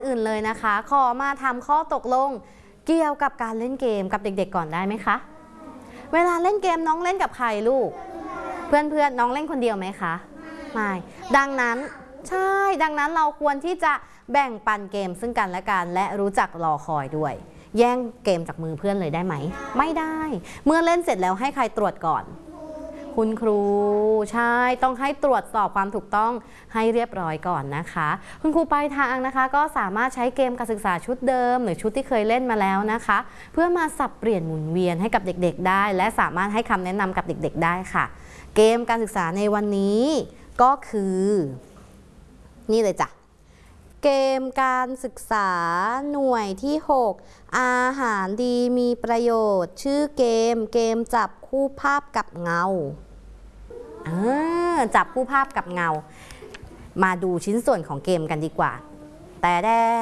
อื่นเลยนะคะขอมาทำข้อตกลงเกี่ยวกับการเล่นเกมกับเด็กๆก่อนได้ไหมคะเวลาเล่นเกมน้องเล่นกับใครลูกเพื่อนๆน้องเล่นคนเดียวไหมคะไม่ดังนั้นใช่ดังนั้นเราควรที่จะแบ่งปันเกมซึ่งกันและกันและรู้จักรอคอยด้วยแย่งเกมจากมือเพื่อนเลยได้ไหมไม่ได้เมื่อเล่นเสร็จแล้วให้ใครตรวจก่อนคุณครูใช่ต้องให้ตรวจสอบความถูกต้องให้เรียบร้อยก่อนนะคะคุณครูปลายทางนะคะก็สามารถใช้เกมการศึกษาชุดเดิมหรือชุดที่เคยเล่นมาแล้วนะคะเพื่อมาสับเปลี่ยนหมุนเวียนให้กับเด็กๆได้และสามารถให้คำแนะนำกับเด็กๆได้ค่ะเกมการศึกษาในวันนี้ก็คือนี่เลยจ้ะเกมการศึกษาหน่วยที่6อาหารดีมีประโยชน์ชื่อเกมจับคู่ภาพกับเงาจับคู่ภาพกับเงามาดูชิ้นส่วนของเกมกันดีกว่าแต่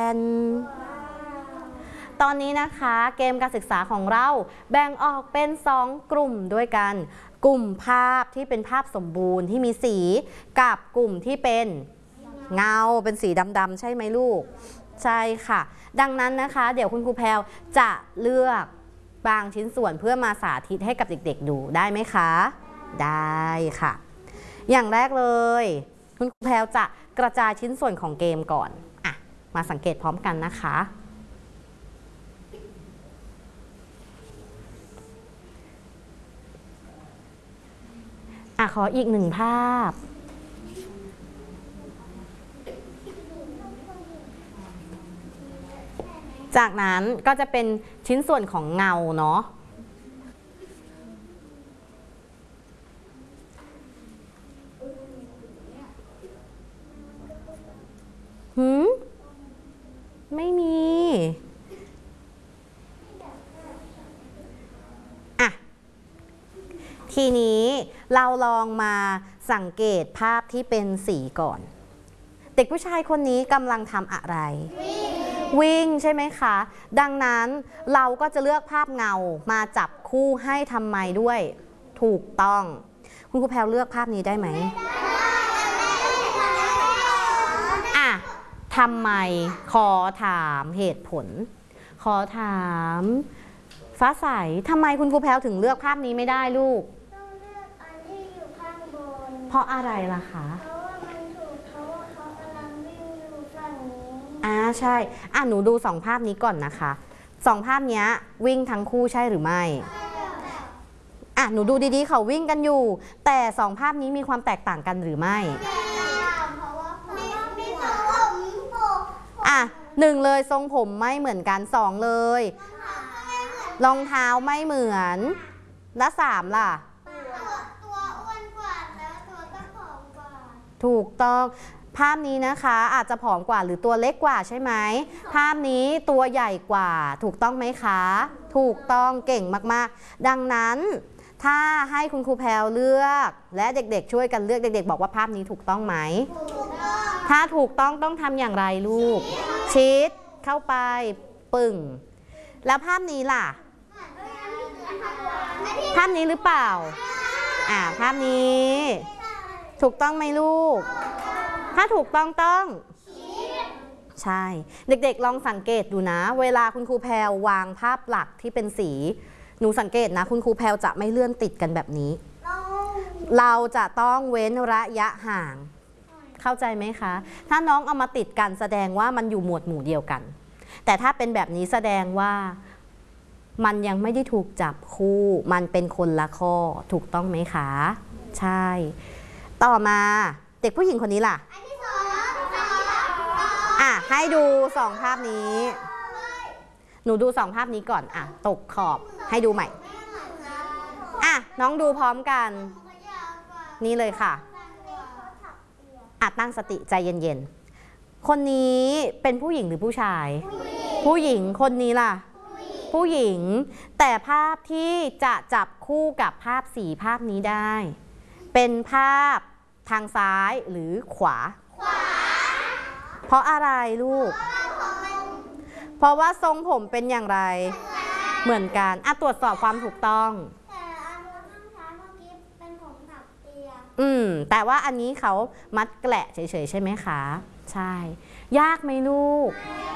ตอนนี้นะคะเกมการศึกษาของเราแบ่งออกเป็น2กลุ่มด้วยกันกลุ่มภาพที่เป็นภาพสมบูรณ์ที่มีสีกับกลุ่มที่เป็นเงาเป็นสีดำๆใช่ไหมลูกใช่ค่ะดังนั้นนะคะเดี๋ยวคุณครูแพรวจะเลือกบางชิ้นส่วนเพื่อมาสาธิตให้กับเด็กๆดูได้ไหมคะได้ค่ะอย่างแรกเลยคุณครูแพรวจะกระจายชิ้นส่วนของเกมก่อนมาสังเกตพร้อมกันนะคะขออีก1ภาพจากนั้นก็จะเป็นชิ้นส่วนของเงาเนาะไม่มีทีนี้เราลองมาสังเกตภาพที่เป็นสีก่อนเด็กผู้ชายคนนี้กำลังทำอะไรวิ่งใช่ไหมคะดังนั้นเราก็จะเลือกภาพเงามาจับคู่ให้ทำไมด้วยถูกต้องคุณครูแพรวเลือกภาพนี้ได้ไหมทำไมขอถามเหตุผลขอถามฟ้าใสทำไมคุณครูแพรวถึงเลือกภาพนี้ไม่ได้ลูกต้องเลือกอันที่อยู่ข้างบนเพราะอะไรล่ะคะเพราะว่ามันถูกเพราะว่าเขากำลังวิ่งอยู่ฝั่งนี้ใช่หนูดู2ภาพนี้ก่อนนะคะ2ภาพนี้วิ่งทั้งคู่ใช่หรือไม่หนูดูดีๆเขาวิ่งกันอยู่แต่2ภาพนี้มีความแตกต่างกันหรือไม่1เลยทรงผมไม่เหมือนกัน2เลยรองเท้าไม่เหมือนและ3ล่ะตัวอ้วนกว่าแล้วตัวก็ผอมกว่าถูกต้องภาพนี้นะคะอาจจะผอมกว่าหรือตัวเล็กกว่าใช่ไหมภาพนี้ตัวใหญ่กว่าถูกต้องไหมคะถูกต้องเก่งมากๆดังนั้นถ้าให้คุณครูแพรวเลือกและเด็กๆช่วยกันเลือกเด็กๆบอกว่าภาพนี้ถูกต้องไหมถ้าถูกต้องทำอย่างไรลูกชิดเข้าไปปึ่งแล้วภาพนี้ล่ะภาพนี้หรือเปล่าภาพนี้ถูกต้องไหมลูกถ้าถูกต้องใช่เด็กๆลองสังเกตดูนะเวลาคุณครูแพรววางภาพหลักที่เป็นสีหนูสังเกตนะคุณครูแพรวจะไม่เลื่อนติดกันแบบนี้เราจะต้องเว้นระยะห่างเข้าใจไหมคะถ้าน้องเอามาติดกันแสดงว่ามันอยู่หมวดหมู่เดียวกันแต่ถ้าเป็นแบบนี้แสดงว่ามันยังไม่ได้ถูกจับคู่มันเป็นคนละข้อถูกต้องไหมคะใช่ต่อมาเด็กผู้หญิงคนนี้ล่ะให้ดู2ภาพนี้หนูดู2ภาพนี้ก่อนตกขอบให้ดูใหม่น้องดูพร้อมกันนี่เลยค่ะตั้งสติใจเย็นๆคนนี้เป็นผู้หญิงหรือผู้ชายผู้หญิงคนนี้ล่ะผู้หญิงแต่ภาพที่จะจับคู่กับภาพสีภาพนี้ได้เป็นภาพทางซ้ายหรือขวาเพราะอะไรลูกเพราะว่าทรงผมเป็นอย่างไรเหมือนกันตรวจสอบความถูกต้องแต่ว่าอันนี้เขามัดแกละเฉยๆใช่ไหมคะใช่ยากไหมลูก